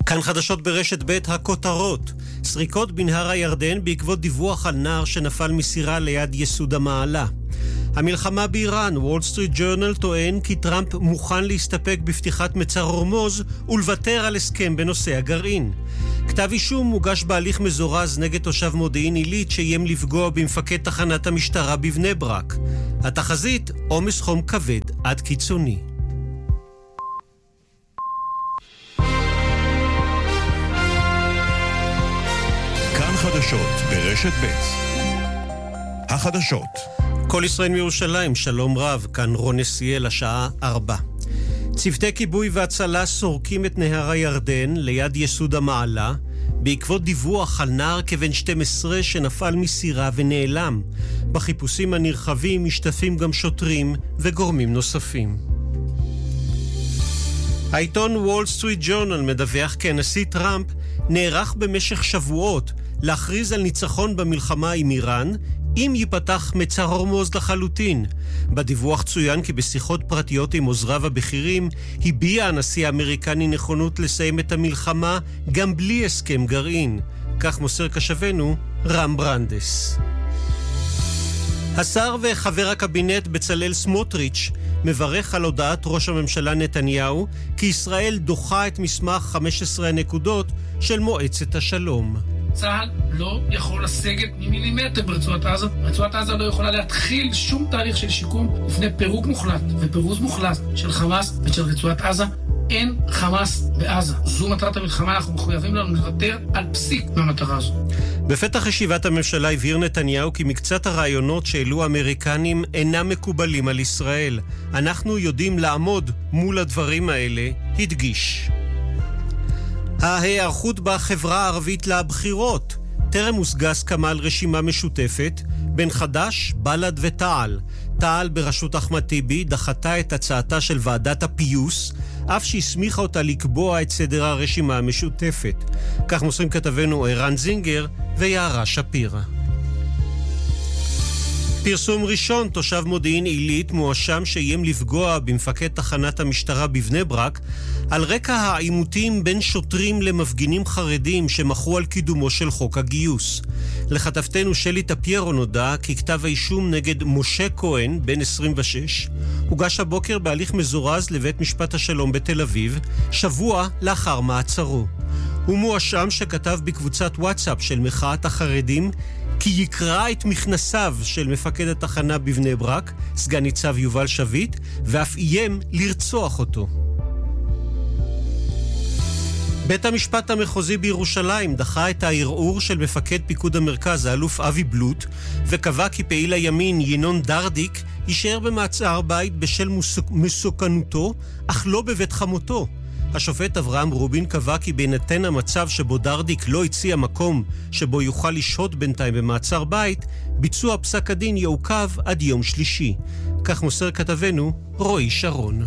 כאן חדשות ברשת ב' הכותרות. סריקות בנהר הירדן בעקבות דיווח על נער שנפל מסירה ליד יסוד המעלה. המלחמה באיראן, וול סטריט ג'ורנל טוען כי טראמפ מוכן להסתפק בפתיחת מצר הורמוז ולוותר על הסכם בנושא הגרעין. כתב אישום מוגש בהליך מזורז נגד תושב מודיעין עילית שאיים לפגוע במפקד תחנת המשטרה בבני ברק. התחזית, עומס חום כבד עד קיצוני. כאן חדשות ברשת ב' החדשות. כל ישראל מירושלים, שלום רב, כאן רון נסיאל, השעה 4. צוותי כיבוי והצלה סורקים את נהר הירדן ליד יסוד המעלה, בעקבות דיווח על נער כבן 12 שנפל מסירה ונעלם. בחיפושים הנרחבים משתתפים גם שוטרים וגורמים נוספים. העיתון וול סטריט ג'ורנל מדווח כי הנשיא טראמפ נערך במשך שבועות להכריז על ניצחון במלחמה עם איראן, אם ייפתח מצר הורמוז לחלוטין. בדיווח צוין כי בשיחות פרטיות עם עוזריו הבכירים, הביע הנשיא האמריקני נכונות לסיים את המלחמה גם בלי הסכם גרעין. כך מוסר קשבנו רם ברנדס. השר וחבר הקבינט בצלאל סמוטריץ' מברך על הודעת ראש הממשלה נתניהו כי ישראל דוחה את מסמך 15 הנקודות של מועצת השלום. צה"ל לא יכול לסגת ממילימטר ברצועת עזה. רצועת עזה לא יכולה להתחיל שום תהליך של שיקום לפני פירוק מוחלט ופירוז מוחלט של חמאס ושל רצועת עזה. אין חמאס בעזה. זו מטרת המלחמה, אנחנו מחויבים לנו לוותר על פסיק מהמטרה הזו. בפתח ישיבת הממשלה הבהיר נתניהו כי מקצת הרעיונות שהעלו האמריקנים אינם מקובלים על ישראל. אנחנו יודעים לעמוד מול הדברים האלה, הדגיש. ההיערכות בחברה הערבית לבחירות. טרם הושגה הסכמה על רשימה משותפת בין חד"ש, בל"ד ותע"ל. תע"ל בראשות אחמד טיבי דחתה את הצעתה של ועדת הפיוס, אף שהסמיכה אותה לקבוע את סדר הרשימה המשותפת. כך מוסרים כתבנו ערן זינגר ויערה שפירא. פרסום ראשון, תושב מודיעין עילית מואשם שאיים לפגוע במפקד תחנת המשטרה בבני ברק על רקע העימותים בין שוטרים למפגינים חרדים שמחו על קידומו של חוק הגיוס. לכתבתנו שלי טפיירו נודע כי כתב האישום נגד משה כהן, בן 26, הוגש הבוקר בהליך מזורז לבית משפט השלום בתל אביב, שבוע לאחר מעצרו. הוא מואשם שכתב בקבוצת וואטסאפ של מחאת החרדים כי יקרא את מכנסיו של מפקד התחנה בבני ברק, סגן ניצב יובל שביט, ואף איים לרצוח אותו. בית המשפט המחוזי בירושלים דחה את הערעור של מפקד פיקוד המרכז, האלוף אבי בלוט, וקבע כי פעיל הימין ינון דרדיק יישאר במעצר בית בשל מסוכנותו, אך לא בבית חמותו. השופט אברהם רובין קבע כי בהינתן המצב שבו דרדיק לא הציע מקום שבו יוכל לשהות בינתיים במעצר בית, ביצוע פסק הדין יעוכב עד יום שלישי. כך מוסר כתבנו רועי שרון.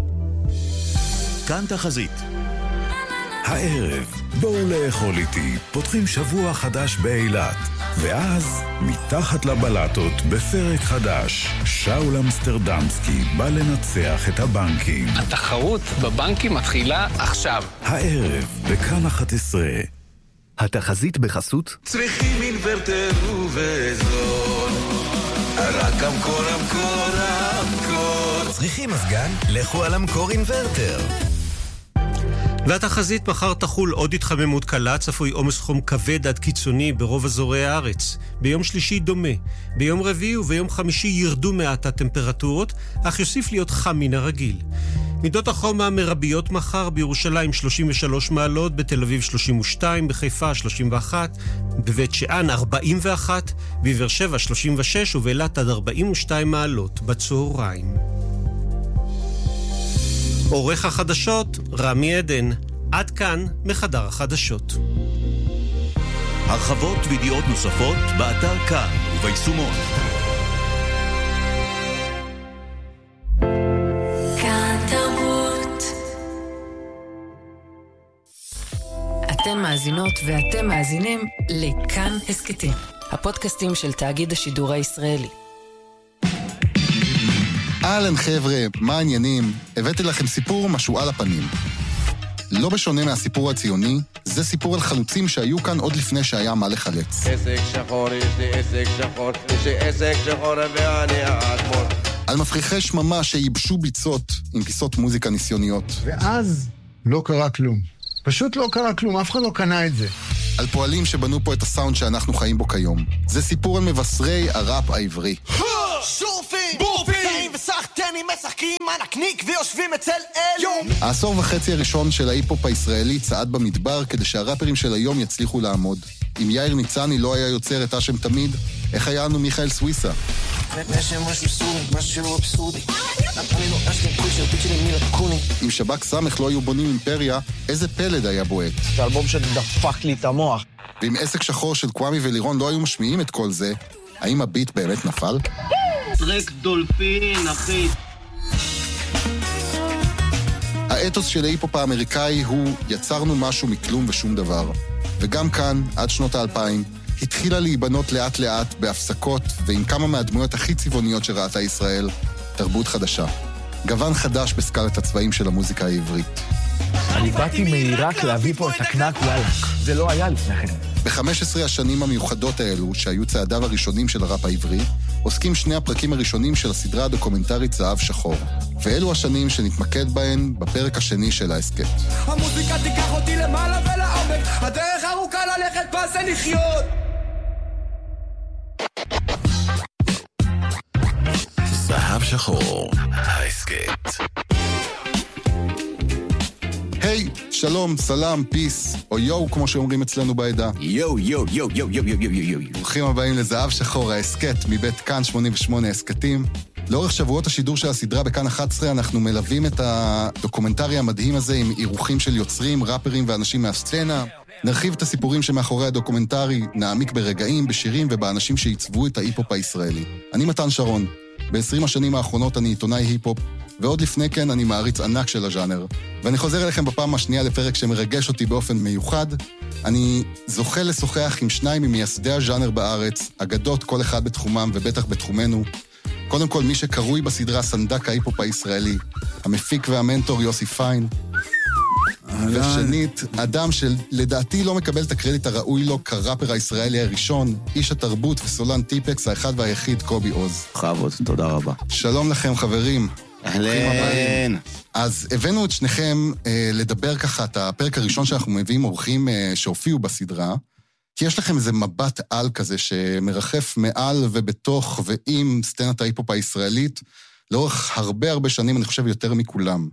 כאן תחזית. הערב, בואו לאכול איתי, פותחים שבוע חדש באילת. ואז, מתחת לבלטות, בפרק חדש, שאול אמסטרדמסקי בא לנצח את הבנקים. התחרות בבנקים מתחילה עכשיו. הערב, בכאן 11. התחזית בחסות? צריכים אינוורטר ובזול, רק המקור. צריכים מזגן? לכו על המקור אינוורטר. והתחזית, מחר תחול עוד התחממות קלה, צפוי עומס חום כבד עד קיצוני ברוב אזורי הארץ. ביום שלישי דומה. ביום רביעי וביום חמישי ירדו מעט הטמפרטורות, אך יוסיף להיות חם מן הרגיל. מידות החום המרביות מחר: בירושלים 33 מעלות, בתל אביב 32, בחיפה 31, בבית שאן 41, בבאר שבע 36 ובאילת עד 42 מעלות בצהריים. עורך החדשות רמי עדן. עד כאן מחדר החדשות. הרחבות וידיעות נוספות באתר כאן וביישומון. כאן תרבות. אתם מאזינות ואתם מאזינים לכאן הסקטים, הפודקאסטים של תאגיד השידור הישראלי. אהלן חבר'ה, מה העניינים? הבאתי לכם סיפור משהו על הפנים. לא בשונה מהסיפור הציוני, זה סיפור על חלוצים שהיו כאן עוד לפני שהיה מה לחלץ. עסק שחור, יש לי עסק שחור, יש לי עסק שחור ואני האדמו"ר. על מפריחי שממה שייבשו ביצות עם פיסות מוזיקה ניסיוניות. ואז לא קרה כלום. פשוט לא קרה כלום, אף אחד לא קנה את זה. על פועלים שבנו פה את הסאונד שאנחנו חיים בו כיום. זה סיפור על מבשרי הראפ העברי. שורפים, בורפים וסחטנים משחקים ענקניק ויושבים אצל אלו. העשור וחצי הראשון של ההיפ-הופ הישראלי צעד במדבר כדי שהראפרים של היום יצליחו לעמוד. אם יאיר ניצני לא היה יוצר את אשם תמיד, איך היה לנו מיכאל סוויסה? אם שבק סמך לא היו בונים אימפריה, איזה פלד היה בועט? זה אלבום שדפק לי את המוח. ואם עסק שחור של קוואמי ולירון לא היו משמיעים את כל זה, האם הביט באמת נפל? טרק דולפין, אחי. האתוס של ההיפ-הופ האמריקאי הוא יצרנו משהו מכלום ושום דבר. וגם כאן, עד שנות ה-2000, התחילה להיבנות לאט לאט בהפסקות ועם כמה מהדמויות הכי צבעוניות שראתה ישראל, תרבות חדשה. גוון חדש בסקלת הצבעים של המוזיקה העברית. אני באתי מעיראק להביא פה את הקנק וואלק. זה לא היה לפני כן. ב-15 השנים המיוחדות האלו, שהיו צעדיו הראשונים של הראפ העברי, עוסקים שני הפרקים הראשונים של הסדרה הדוקומנטרית זהב שחור. ואלו השנים שנתמקד בהן בפרק השני של ההסקט. המוזיקה תיקח אותי למעלה ולעומק, הדרך ארוכה ללכת פס לחיות. זהב שחור, ההסקט. היי, שלום, סלם, פיס, או יו, כמו שאומרים אצלנו בעדה. יו, יו, יו, יו, יו, יו, יו, יו. ברוכים הבאים לזהב שחור, ההסקט, מבית כאן 88 הסקטים. לאורך שבועות השידור של הסדרה בכאן 11, אנחנו מלווים את הדוקומנטרי המדהים הזה עם אירוחים של יוצרים, ראפרים ואנשים מהסצנה. נרחיב את הסיפורים שמאחורי הדוקומנטרי, נעמיק ברגעים, בשירים ובאנשים שעיצבו את ההיפ-הופ הישראלי. אני מתן שרון. ב-20 השנים האחרונות אני עיתונאי היפ-הופ, ועוד לפני כן אני מעריץ ענק של הז'אנר. ואני חוזר אליכם בפעם השנייה לפרק שמרגש אותי באופן מיוחד. אני זוכה לשוחח עם שניים ממייסדי הז'אנר בארץ, אגדות כל אחד בתחומם ובטח בתחומנו. קודם כל, מי שקרוי בסדרה סנדק ההיפ-הופ הישראלי, המפיק והמנטור יוסי פיין. ושנית, אדם שלדעתי לא מקבל את הקרדיט הראוי לו כראפר הישראלי הראשון, איש התרבות וסולן טיפקס, האחד והיחיד קובי עוז. חבות, תודה רבה. שלום לכם חברים. אהלן. אז הבאנו את שניכם לדבר ככה את הפרק הראשון שאנחנו מביאים אורחים שהופיעו בסדרה, כי יש לכם איזה מבט על כזה שמרחף מעל ובתוך ועם סצנת ההיפ-הופ הישראלית, לאורך הרבה שנים, אני חושב יותר מכולם.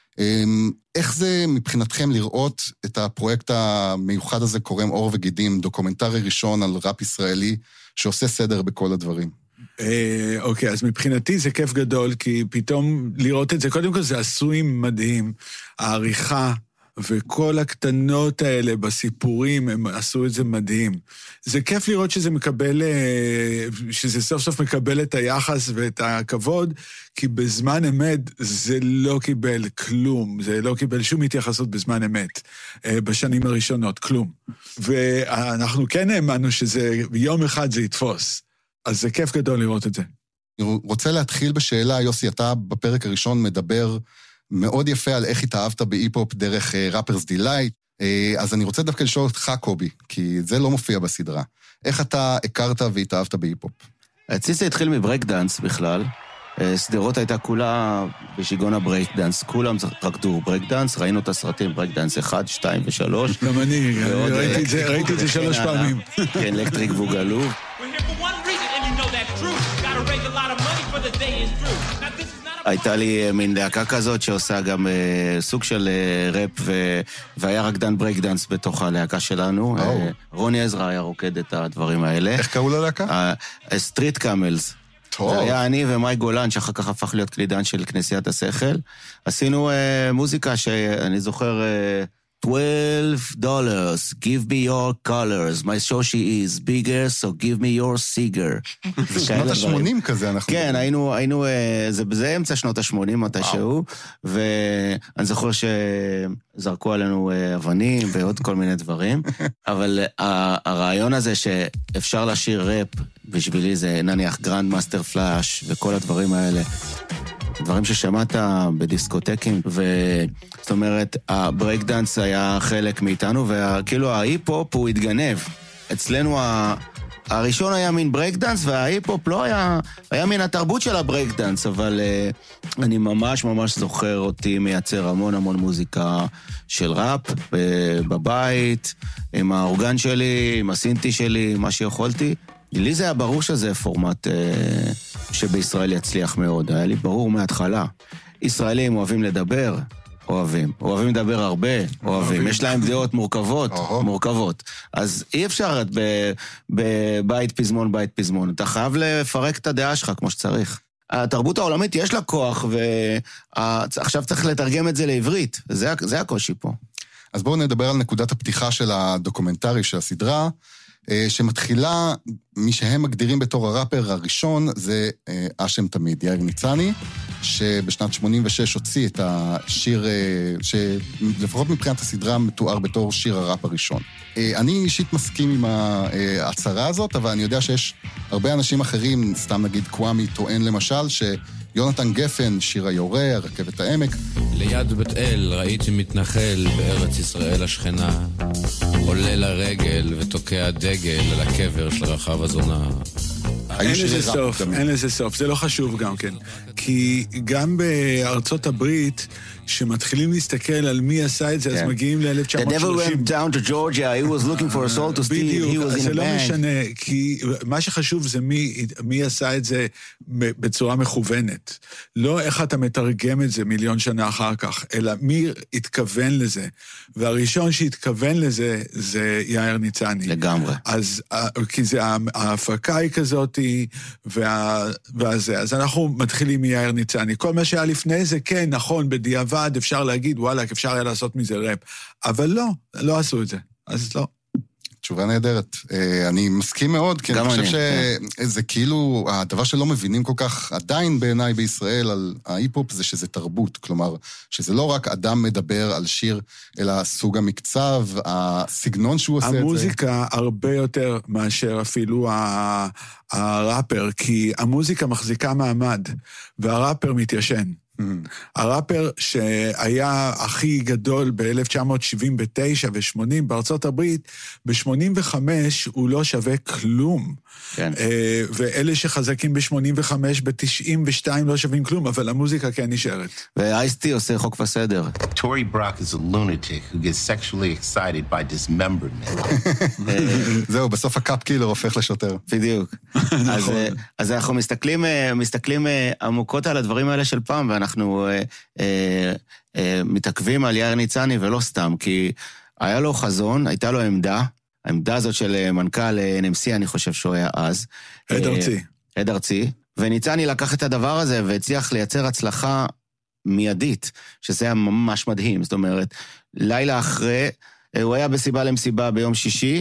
איך זה מבחינתכם לראות את הפרויקט המיוחד הזה קורם אור וגידים, דוקומנטרי ראשון על ראפ ישראלי שעושה סדר בכל הדברים? אוקיי, אז מבחינתי זה כיף גדול, כי פתאום לראות את זה, קודם כל זה עשוי מדהים, העריכה וכל הקטנות האלה בסיפורים, הם עשו את זה מדהים. זה כיף לראות שזה מקבל, שזה סוף סוף מקבל את היחס ואת הכבוד, כי בזמן אמת זה לא קיבל כלום, זה לא קיבל שום התייחסות בזמן אמת, בשנים הראשונות, כלום. ואנחנו כן האמנו שזה, ביום אחד זה יתפוס. אז זה כיף גדול לראות את זה. אני רוצה להתחיל בשאלה, יוסי, אתה בפרק הראשון מדבר מאוד יפה על איך התאהבת בהיפ-הופ דרך ראפרס דילייט, אז אני רוצה דווקא לשאול אותך, קובי, כי זה לא מופיע בסדרה. איך אתה הכרת והתאהבת בהיפ-הופ? אצלי זה התחיל מברייק דאנס בכלל. סדרות הייתה כולה בשיגון הברייק דאנס, כולם רקדו ברייק דאנס, ראינו את הסרטים ברייק דאנס 1, 2 ו-3. גם אני ראיתי את זה 3 פעמים. כן, אלקטריק בוגלו. הייתה לי מין להקה כזאת שעושה גם סוג של ראפ, והיה רקדן ברייק דאנס בתוך הלהקה שלנו. רוני עזרא היה רוקד את הדברים האלה. איך קראו ללהקה? סטריט קאמלס. זה היה אני ומאי גולן, שאחר כך הפך להיות קלידן של כנסיית השכל. עשינו מוזיקה שאני זוכר, $12, give me your colors, my shoshi is bigger, so give me your cigar. זה שנות ה-80 כזה אנחנו... כן, היינו, זה אמצע שנות ה-80 מתישהו, ואני זוכר שזרקו עלינו אבנים ועוד כל מיני דברים, אבל הרעיון הזה שאפשר לשיר ראפ, בשבילי זה נניח גרנד מאסטר פלאש וכל הדברים האלה. דברים ששמעת בדיסקוטקים, זאת אומרת, הברייק דאנס היה חלק מאיתנו, וכאילו ההיפ-הופ הוא התגנב. אצלנו הראשון היה מין ברייק דאנס, וההיפ-הופ לא היה מין התרבות של הברייק דאנס, אבל אני ממש ממש זוכר אותי מייצר המון מוזיקה של ראפ בבית, עם האורגן שלי, עם הסינטי שלי, מה שיכולתי. לי זה היה ברור שזה פורמט שבישראל יצליח מאוד, היה לי ברור מההתחלה. ישראלים אוהבים לדבר, אוהבים לדבר הרבה, אוהבים. יש להם דעות מורכבות. אז אי אפשר בבית פזמון. אתה חייב לפרק את הדעה שלך כמו שצריך. התרבות העולמית יש לה כוח, ועכשיו צריך לתרגם את זה לעברית. זה הקושי פה. אז בואו נדבר על נקודת הפתיחה של הדוקומנטרי של הסדרה, שמתחילה, מי שהם מגדירים בתור הראפר הראשון, זה אשם תמיד, יאיר ניצני, שבשנת 86 הוציא את השיר, שלפחות מבחינת הסדרה מתואר בתור שיר הראפ הראשון. אני אישית מסכים עם ההצהרה הזאת, אבל אני יודע שיש הרבה אנשים אחרים, סתם נגיד קוואמי טוען למשל, שיונתן גפן, שיר היורה, הרכבת העמק. ליד בית אל ראיתי מתנחל בארץ ישראל השכנה, עולה לרגל ותוקע דגל על הקבר של רחב הזונה. אין לזה סוף, זה לא חשוב גם כן. כי גם בארצות הברית, שמתחילים להסתכל על מי עשה את זה, אז מגיעים ל-1930. The devil went down to Georgia, he was looking for a soul to steal, he was in a band. זה לא משנה, כי מה שחשוב זה מי עשה את זה בצורה מכוונת. לא איך אתה מתרגם את זה מיליון שנה אחר כך, אלא מי התכוון לזה. והראשון שהתכוון לזה, זה יאיר ניצני. לגמרי. כי ההפקה היא כזאת, אז אנחנו מתחילים מיאיר ניצני. כל מה שהיה לפני זה, כן, נכון, בדיעבד, אפשר להגיד, וואלה, אפשר היה לעשות מזה ראפ. אבל לא עשו את זה. אז לא. תשובה נהדרת. אני מסכים מאוד, כי אני חושב שזה כאילו, הדבר שלא מבינים כל כך עדיין בעיניי בישראל על ההיפ-הופ זה שזה תרבות. כלומר, שזה לא רק אדם מדבר על שיר, אלא סוג המקצב, הסגנון שהוא עושה את זה. המוזיקה הרבה יותר מאשר אפילו הראפר, כי המוזיקה מחזיקה מעמד, והראפר מתיישן. הראפר שהיה הכי גדול ב-1979 ו-80 בארצות הברית, ב-85 הוא לא שווה כלום. כן. ואלה שחזקים ב-85, ב-92 לא שווים כלום, אבל המוזיקה כן נשארת. ואייסטי עושה חוק וסדר. Tory Brock is a lunatic who gets sexually excited by dismemberment. זהו, בסוף הקאפ קילר הופך לשוטר. בדיוק. אז אנחנו מסתכלים עמוקות על הדברים האלה של פעם, ואנחנו מתעכבים על יאיר ניצני ולא סתם, כי היה לו חזון, הייתה לו עמדה, העמדה הזאת של מנכ"ל NMC, אני חושב שהוא היה אז. עד ארצי. וניצני לקח את הדבר הזה והצליח לייצר הצלחה מיידית, שזה היה ממש מדהים. זאת אומרת, לילה אחרי, הוא היה בסיבה למסיבה ביום שישי,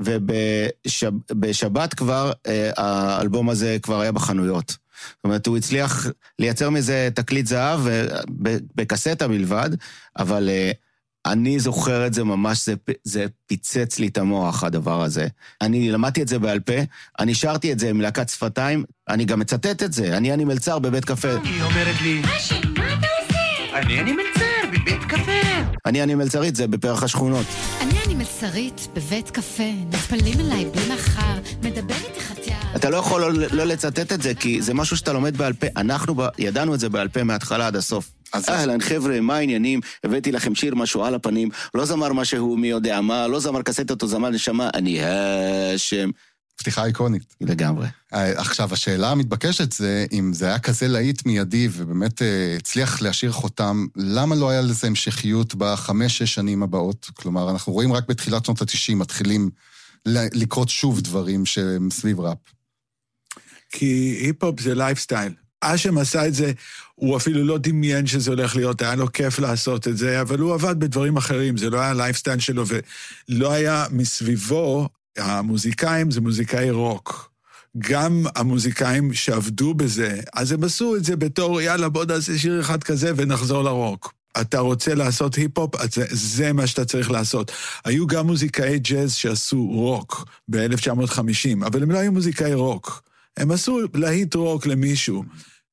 ובשבת כבר, האלבום הזה כבר היה בחנויות. זאת אומרת, הוא הצליח לייצר מזה תקליט זהב, בקסטה בלבד, אבל אני זוכר את זה ממש, זה פיצץ לי את המוח, הדבר הזה. אני למדתי את זה בעל פה, אני שרתי את זה עם להקת שפתיים, אני גם מצטט את זה, אני מלצר בבית קפה. היא אומרת לי, אשי, מה אתה עושה? אני מלצר בבית קפה. אני מלצרית, זה בפרח השכונות. אני מלצרית בבית קפה, נטפלים אליי בלי מחר, מדבר איתי חתיה. אתה לא יכול לא לצטט את זה, כי זה משהו שאתה לומד בעל פה. אנחנו ידענו את זה בעל פה מההתחלה עד הסוף. אהלן, חבר'ה, מה העניינים? הבאתי לכם שיר משהו על הפנים, לא זמר משהו מי יודע מה, לא זמר קסטות או זמר נשמה, אני השם. פתיחה איקונית. לגמרי. עכשיו, השאלה המתבקשת זה, אם זה היה כזה להיט מיידי, ובאמת הצליח להשאיר חותם, למה לא היה לזה המשכיות ב5-6 שנים הבאות? כלומר, אנחנו רואים רק בתחילת שנות ה-90, מתחילים לקרות שוב דברים שהם סביב ראפ. כי היפ-הופ זה לייפסטייל. אשם עשה את זה, הוא אפילו לא דמיין שזה הולך להיות, היה לו כיף לעשות את זה, אבל הוא עבד בדברים אחרים, זה לא היה לייפסטייל שלו, ולא היה מסביבו, המוזיקאים זה מוזיקאי רוק. גם המוזיקאים שעבדו בזה, אז הם עשו את זה בתור, יאללה בוא נעשה שיר אחד כזה ונחזור לרוק. אתה רוצה לעשות היפ-הופ, זה מה שאתה צריך לעשות. היו גם מוזיקאי ג'אז שעשו רוק ב-1950, אבל הם לא היו מוזיקאי רוק. הם עשו להיט רוק למישהו.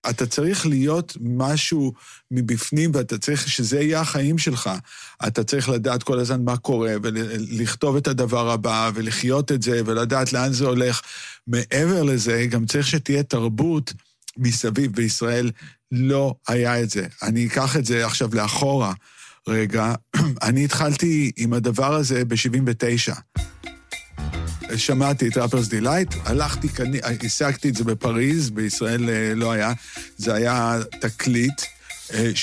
אתה צריך להיות משהו מבפנים, ואתה צריך שזה יהיה החיים שלך. אתה צריך לדעת כל הזמן מה קורה, ולכתוב את הדבר הבא, ולחיות את זה, ולדעת לאן זה הולך. מעבר לזה, גם צריך שתהיה תרבות מסביב. בישראל לא היה את זה. אני אקח את זה עכשיו לאחורה. רגע, אני התחלתי עם הדבר הזה ב-79. שמעתי את ראפרס דילייט, הלכתי, השגתי את זה בפריז, בישראל לא היה, זה היה תקליט